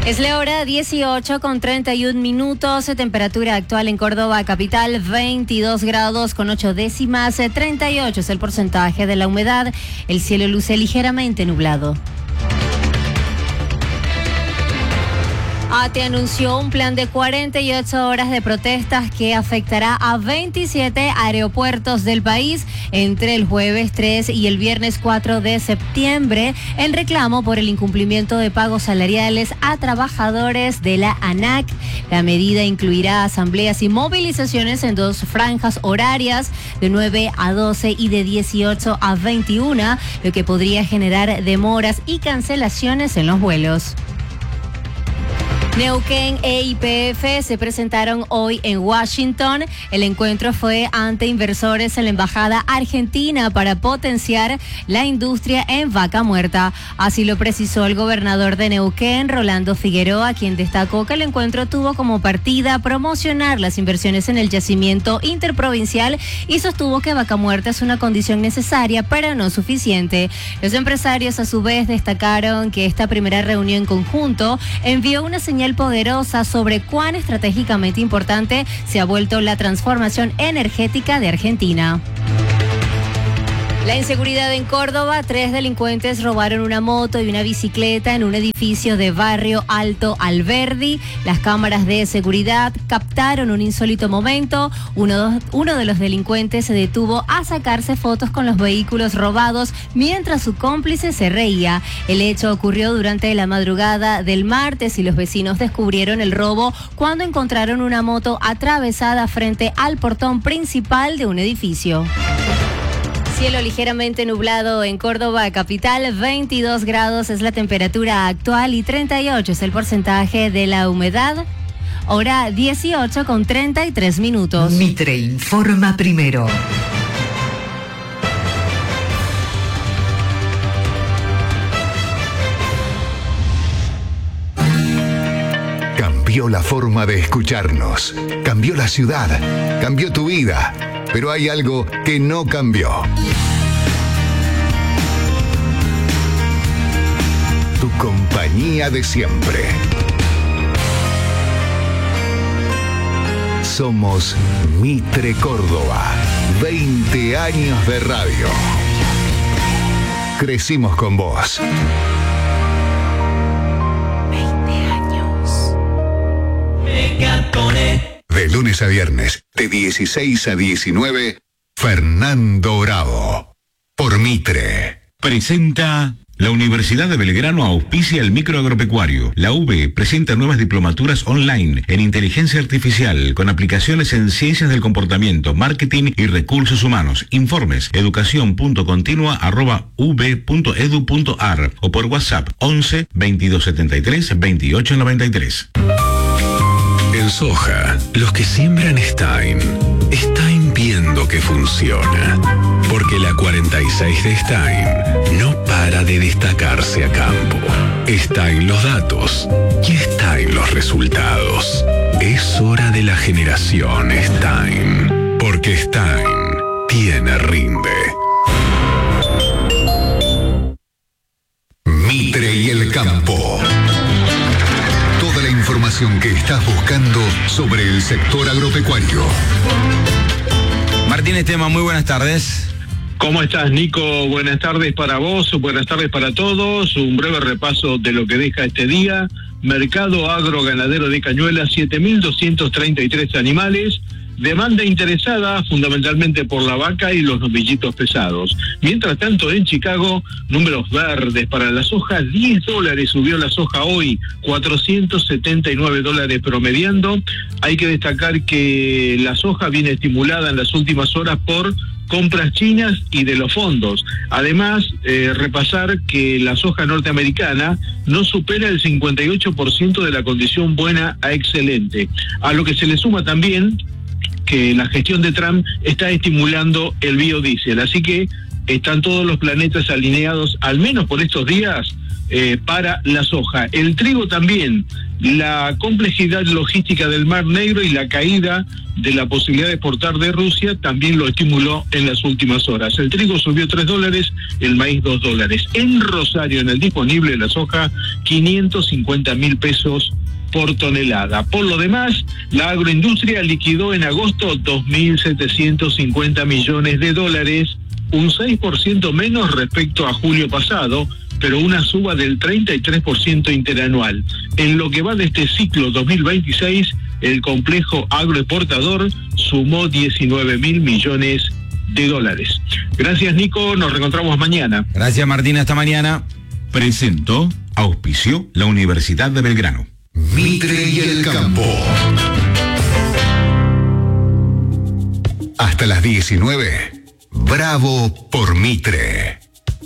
Es la hora 18:31, temperatura actual en Córdoba capital 22 grados con 8 décimas, 38 es el porcentaje de la humedad, el cielo luce ligeramente nublado. ATE anunció un plan de 48 horas de protestas que afectará a 27 aeropuertos del país entre el jueves 3 y el viernes 4 de septiembre en reclamo por el incumplimiento de pagos salariales a trabajadores de la ANAC. La medida incluirá asambleas y movilizaciones en dos franjas horarias de 9 a 12 y de 18 a 21, lo que podría generar demoras y cancelaciones en los vuelos. Neuquén e YPF se presentaron hoy en Washington. El encuentro fue ante inversores en la embajada argentina para potenciar la industria en Vaca Muerta. Así lo precisó el gobernador de Neuquén, Rolando Figueroa, quien destacó que el encuentro tuvo como partida promocionar las inversiones en el yacimiento interprovincial y sostuvo que Vaca Muerta es una condición necesaria, pero no suficiente. Los empresarios, a su vez, destacaron que esta primera reunión en conjunto envió una señal poderosa sobre cuán estratégicamente importante se ha vuelto la transformación energética de Argentina. La inseguridad en Córdoba: 3 delincuentes robaron una moto y una bicicleta en un edificio de Barrio Alto Alberdi. Las cámaras de seguridad captaron un insólito momento. Uno de los delincuentes se detuvo a sacarse fotos con los vehículos robados mientras su cómplice se reía. El hecho ocurrió durante la madrugada del martes y los vecinos descubrieron el robo cuando encontraron una moto atravesada frente al portón principal de un edificio. Cielo ligeramente nublado en Córdoba capital, 22 grados es la temperatura actual y 38 es el porcentaje de la humedad. Hora 18:33. Mitre informa primero. Cambió la forma de escucharnos, cambió la ciudad, cambió tu vida, pero hay algo que no cambió. Tu compañía de siempre. Somos Mitre Córdoba, 20 años de radio. Crecimos con vos. De lunes a viernes, de 16 a 19, Fernando Bravo. Por Mitre. Presenta. La Universidad de Belgrano auspicia el microagropecuario. La UB presenta nuevas diplomaturas online en inteligencia artificial con aplicaciones en ciencias del comportamiento, marketing y recursos humanos. Informes: educacion.continua@ub.edu.ar o por WhatsApp 11 2273 2893. En soja, los que siembran Stein viendo que funciona. Porque la 46 de Stein no para de destacarse a campo. Está en los datos y está en los resultados. Es hora de la generación Stein. Porque Stein tiene rinde. Mitre y el campo. Toda la información que estás buscando sobre el sector agropecuario. Martín Estema, muy buenas tardes. ¿Cómo estás, Nico? Buenas tardes para vos, buenas tardes para todos. Un breve repaso de lo que deja este día. Mercado agroganadero de Cañuelas, 7.233 animales. Demanda interesada fundamentalmente por la vaca y los novillitos pesados. Mientras tanto, en Chicago, números verdes para la soja: $10 subió la soja hoy, $479 promediando. Hay que destacar que la soja viene estimulada en las últimas horas por compras chinas y de los fondos. Además, repasar que la soja norteamericana no supera el 58% de la condición buena a excelente, a lo que se le suma también que la gestión de Trump está estimulando el biodiesel, así que están todos los planetas alineados, al menos por estos días, para la soja. El trigo también, la complejidad logística del Mar Negro y la caída de la posibilidad de exportar de Rusia también lo estimuló en las últimas horas. El trigo subió $3, el maíz $2. En Rosario, en el disponible, la soja, 550.000 pesos por tonelada. Por lo demás, la agroindustria liquidó en agosto 2.750 millones de dólares, un 6% menos respecto a julio pasado, pero una suba del 33% interanual. En lo que va de este ciclo 2026, el complejo agroexportador sumó 19.000 millones de dólares. Gracias, Nico, nos reencontramos mañana. Gracias, Martín, hasta mañana. Presentó, auspició la Universidad de Belgrano. Mitre y el campo. Hasta las 19. Bravo por Mitre.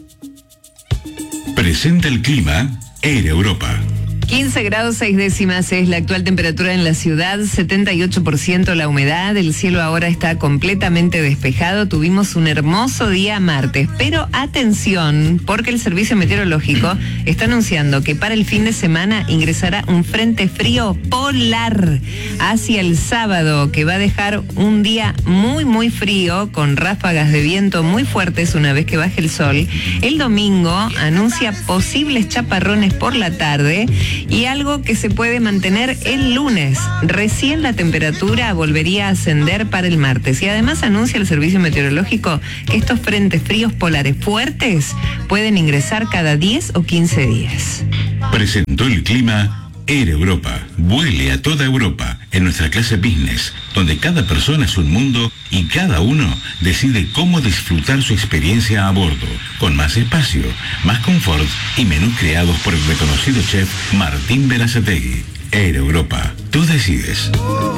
Presenta el clima Air Europa. 15 grados 6 décimas es la actual temperatura en la ciudad, 78% la humedad, el cielo ahora está completamente despejado, tuvimos un hermoso día martes, pero atención, porque el Servicio Meteorológico está anunciando que para el fin de semana ingresará un frente frío polar hacia el sábado, que va a dejar un día muy frío, con ráfagas de viento muy fuertes una vez que baje el sol. El domingo anuncia posibles chaparrones por la tarde, y algo que se puede mantener el lunes. Recién la temperatura volvería a ascender para el martes. Y además anuncia el Servicio Meteorológico que estos frentes fríos polares fuertes pueden ingresar cada 10 o 15 días. Presentó el clima Air Europa. Vuele a toda Europa en nuestra clase business, donde cada persona es un mundo y cada uno decide cómo disfrutar su experiencia a bordo, con más espacio, más confort y menús creados por el reconocido chef Martín Berazategui. Air Europa, tú decides.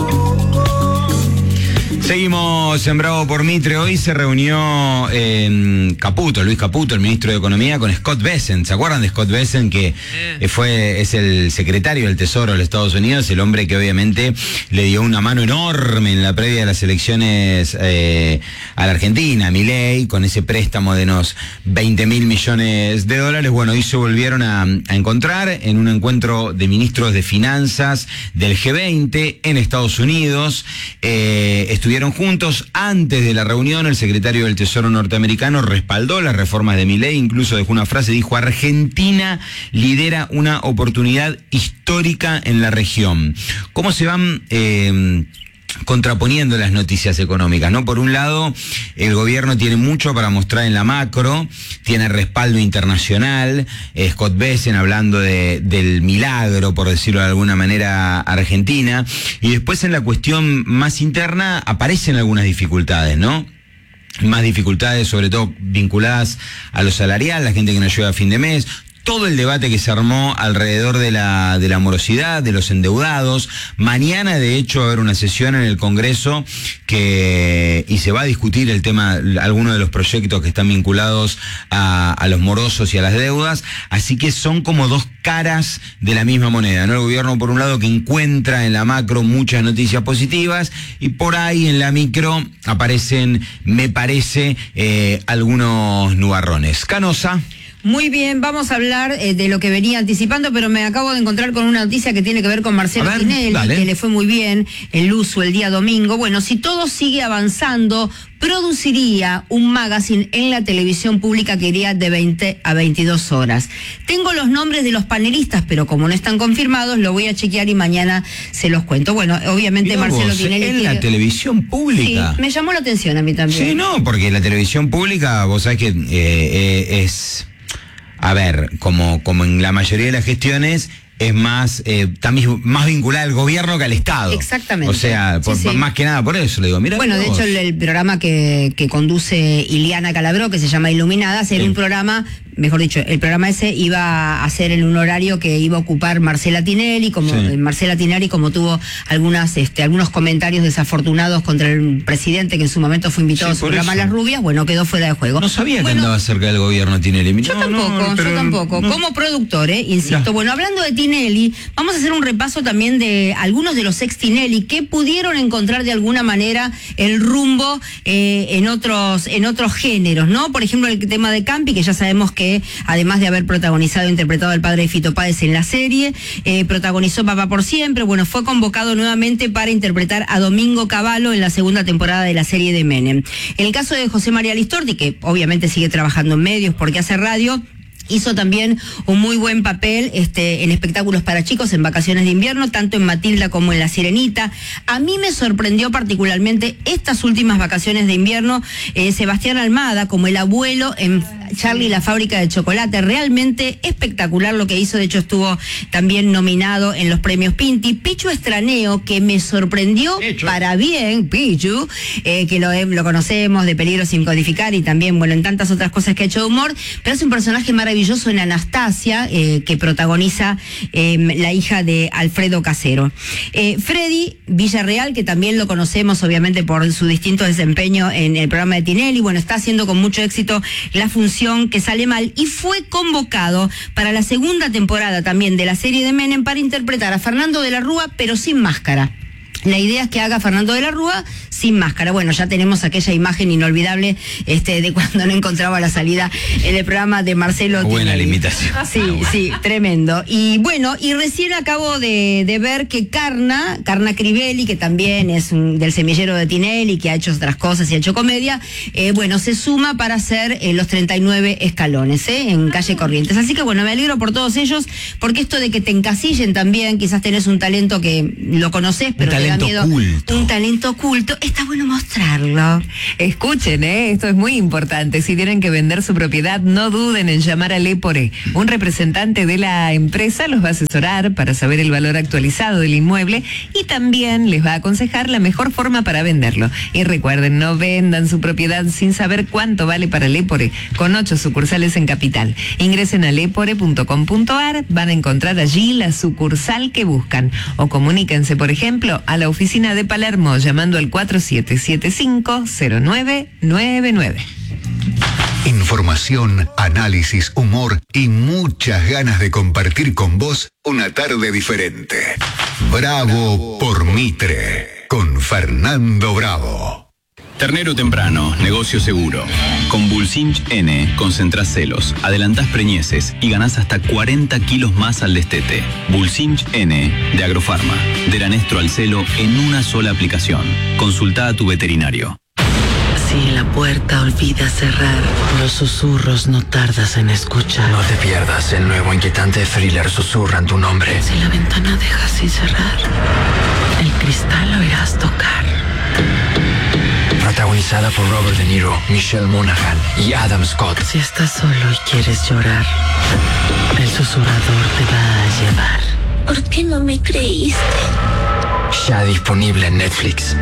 Seguimos en Bravo por Mitre. Hoy se reunió Luis Caputo, el ministro de Economía, con Scott Bessent. ¿Se acuerdan de Scott Bessent, que es el secretario del Tesoro de los Estados Unidos, el hombre que obviamente le dio una mano enorme en la previa de las elecciones a la Argentina, a Milei, con ese préstamo de unos 20.000 millones de dólares? Bueno, hoy se volvieron a encontrar en un encuentro de ministros de finanzas del G20 en Estados Unidos. Estuvieron juntos. Antes de la reunión, el secretario del Tesoro norteamericano respaldó las reformas de Milei, incluso dejó una frase, dijo: Argentina lidera una oportunidad histórica en la región. ¿Cómo se van contraponiendo las noticias económicas, ¿no? Por un lado, el gobierno tiene mucho para mostrar en la macro, tiene respaldo internacional, Scott Bessent hablando del milagro, por decirlo de alguna manera, Argentina, y después en la cuestión más interna aparecen algunas dificultades, ¿no? Más dificultades, sobre todo vinculadas a lo salarial, la gente que no llega a fin de mes, todo el debate que se armó alrededor de la morosidad, de los endeudados. Mañana, de hecho, va a haber una sesión en el Congreso y se va a discutir el tema, algunos de los proyectos que están vinculados a los morosos y a las deudas. Así que son como dos caras de la misma moneda, ¿no? El gobierno, por un lado, que encuentra en la macro muchas noticias positivas, y por ahí en la micro aparecen, me parece, algunos nubarrones. Canosa. Muy bien, vamos a hablar de lo que venía anticipando, pero me acabo de encontrar con una noticia que tiene que ver con Marcelo Tinelli, que le fue muy bien el Luzu el día domingo. Bueno, si todo sigue avanzando, produciría un magazine en la televisión pública que iría de 20 a 22 horas. Tengo los nombres de los panelistas, pero como no están confirmados, lo voy a chequear y mañana se los cuento. Bueno, obviamente Marcelo Tinelli... ¿En la televisión pública? Sí, me llamó la atención a mí también. Sí, no, porque la televisión pública, vos sabés que es... A ver, como en la mayoría de las gestiones, es más también más vinculada al gobierno que al Estado. Exactamente. O sea, más que nada por eso le digo, mira. Bueno, de hecho el programa que conduce Iliana Calabró, que se llama Iluminadas, era un programa, mejor dicho, el programa ese iba a ser en un horario que iba a ocupar Marcela Tinelli, como tuvo algunos comentarios desafortunados contra el presidente, que en su momento fue invitado a su programa Las Rubias, bueno, quedó fuera de juego. No sabía que andaba cerca del gobierno Tinelli. Yo tampoco. Como productor, insisto. Bueno, hablando de Tinelli, vamos a hacer un repaso también de algunos de los ex Tinelli que pudieron encontrar de alguna manera el rumbo en otros géneros, ¿no? Por ejemplo, el tema de Campi, que ya sabemos que además de haber protagonizado e interpretado al padre de Fito Páez en la serie, protagonizó Papá por Siempre, bueno, fue convocado nuevamente para interpretar a Domingo Cavallo en la segunda temporada de la serie de Menem. En el caso de José María Listorti, que obviamente sigue trabajando en medios porque hace radio, hizo también un muy buen papel en espectáculos para chicos en Vacaciones de Invierno, tanto en Matilda como en La Sirenita. A mí me sorprendió particularmente estas últimas Vacaciones de Invierno, Sebastián Almada como el abuelo en Charlie y la fábrica de chocolate. Realmente espectacular lo que hizo, de hecho estuvo también nominado en los premios Pinti. Pichu Estraneo, que me sorprendió para bien, Pichu, que lo conocemos de Peligro sin codificar y también, bueno, en tantas otras cosas que ha hecho de humor, pero es un personaje maravilloso en Anastasia, que protagoniza la hija de Alfredo Casero. Freddy Villarreal, que también lo conocemos obviamente por su distinto desempeño en el programa de Tinelli, bueno, está haciendo con mucho éxito La Función que sale mal, y fue convocado para la segunda temporada también de la serie de Menem para interpretar a Fernando de la Rúa, pero sin máscara. La idea es que haga Fernando de la Rúa sin máscara. Bueno, ya tenemos aquella imagen inolvidable de cuando no encontraba la salida en el programa de Marcelo. Buena limitación. Sí, tremendo. Y bueno, y recién acabo de ver que Carna Crivelli, que también es del semillero de Tinelli, que ha hecho otras cosas y ha hecho comedia, bueno, se suma para hacer los 39 escalones en Calle Corrientes. Así que bueno, me alegro por todos ellos, porque esto de que te encasillen también, quizás tenés un talento que lo conoces, pero te da miedo. Un talento oculto. Está bueno mostrarlo. Escuchen, esto es muy importante. Si tienen que vender su propiedad, no duden en llamar a Lepore. Un representante de la empresa los va a asesorar para saber el valor actualizado del inmueble y también les va a aconsejar la mejor forma para venderlo. Y recuerden, no vendan su propiedad sin saber cuánto vale para Lepore, con 8 sucursales en Capital. Ingresen a lepore.com.ar, van a encontrar allí la sucursal que buscan. O comuníquense, por ejemplo, a la oficina de Palermo llamando al 4775-0999. Información, análisis, humor y muchas ganas de compartir con vos una tarde diferente. Bravo por Mitre, con Fernando Bravo. Ternero temprano, negocio seguro. Con Bulsinch N, concentrás celos, adelantás preñeces y ganás hasta 40 kilos más al destete. Bulsinch N, de Agrofarma. De Lanestro al celo en una sola aplicación. Consultá a tu veterinario. Si la puerta olvidas cerrar, los susurros no tardas en escuchar. No te pierdas el nuevo inquietante thriller Susurran tu nombre. Si la ventana dejas sin cerrar, el cristal oirás tocar. Protagonizada por Robert De Niro, Michelle Monaghan y Adam Scott. Si estás solo y quieres llorar, el susurrador te va a llevar. ¿Por qué no me creíste? Ya disponible en Netflix.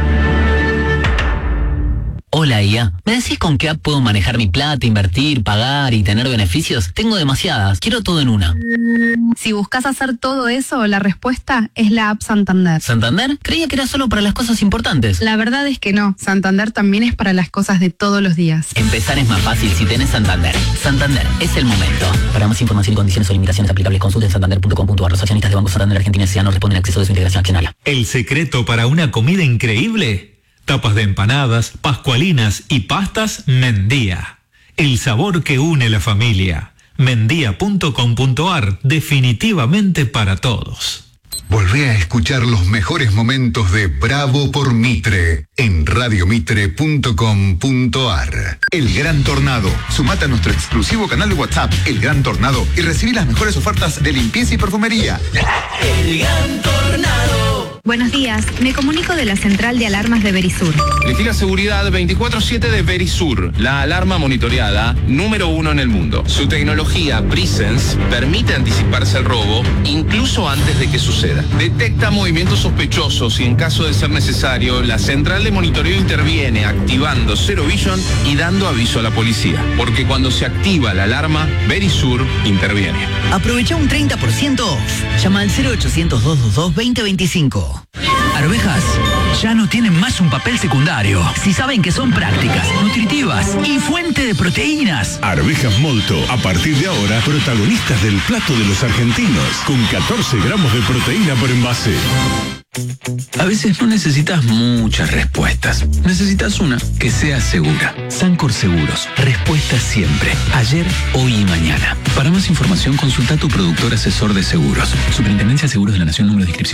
Hola, IA. ¿Me decís con qué app puedo manejar mi plata, invertir, pagar y tener beneficios? Tengo demasiadas. Quiero todo en una. Si buscas hacer todo eso, la respuesta es la app Santander. ¿Santander? Creía que era solo para las cosas importantes. La verdad es que no. Santander también es para las cosas de todos los días. Empezar es más fácil si tenés Santander. Santander, es el momento. Para más información y condiciones o limitaciones aplicables, consulten santander.com.ar. Los accionistas de Banco Santander Argentina S.A. no responden al exceso de su integración accionaria. ¿El secreto para una comida increíble? Tapas de empanadas, pascualinas y pastas Mendía. El sabor que une la familia. Mendía.com.ar, definitivamente para todos. Volvé a escuchar los mejores momentos de Bravo por Mitre en radiomitre.com.ar. El Gran Tornado. Sumate a nuestro exclusivo canal de WhatsApp, El Gran Tornado, y recibí las mejores ofertas de limpieza y perfumería. El Gran Tornado. Buenos días, me comunico de la central de alarmas de Verisur. Letiga Seguridad 24/7 de Verisur, la alarma monitoreada número 1 en el mundo. Su tecnología Presence permite anticiparse al robo incluso antes de que suceda. Detecta movimientos sospechosos y en caso de ser necesario, la central de monitoreo interviene activando Zero Vision y dando aviso a la policía. Porque cuando se activa la alarma, Verisur interviene. Aprovecha un 30% off. Llama al 0800-222-2025. Arvejas ya no tienen más un papel secundario. Si saben que son prácticas, nutritivas aromas y fuente de proteínas. Arvejas Molto, a partir de ahora, protagonistas del plato de los argentinos, con 14 gramos de proteína por envase. A veces no necesitas muchas respuestas. Necesitas una que sea segura. Sancor Seguros. Respuestas siempre. Ayer, hoy y mañana. Para más información, consulta a tu productor asesor de seguros. Superintendencia de Seguros de la Nación, número de inscripción